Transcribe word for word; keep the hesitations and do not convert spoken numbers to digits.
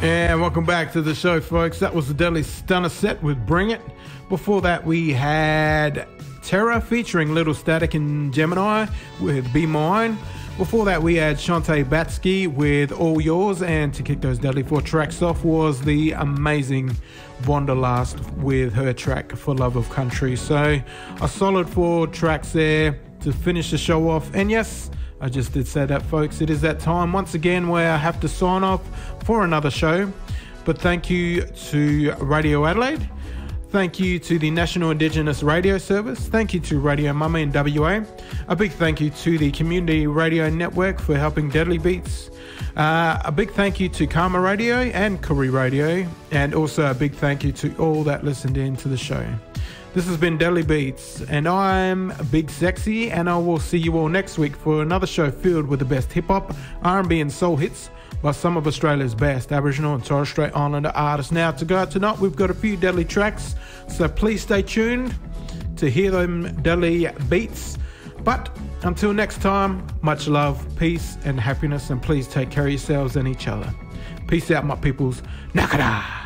And welcome back to the show, folks. That was the Deadly Stunner set with Bring It. Before that, we had Terra featuring Little Static and Gemini with Be Mine. Before that, we had Shantae Batsky with All Yours. And to kick those Deadly Four tracks off was the amazing Wanderlust with her track For Love of Country. So a solid four tracks there to finish the show off. And yes, I just did say that, folks. It is that time once again where I have to sign off for another show. But thank you to Radio Adelaide. Thank you to the National Indigenous Radio Service. Thank you to Radio Mummy in W A. A big thank you to the Community Radio Network for helping Deadly Beats. Uh, a big thank you to Karma Radio and Kuri Radio. And also a big thank you to all that listened in to the show. This has been Deadly Beats, and I'm Big Sexy, and I will see you all next week for another show filled with the best hip-hop, R and B and soul hits by some of Australia's best Aboriginal and Torres Strait Islander artists. Now, to go out tonight, we've got a few deadly tracks, so please stay tuned to hear them Deadly Beats. But until next time, much love, peace, and happiness, and please take care of yourselves and each other. Peace out, my peoples. Nakada!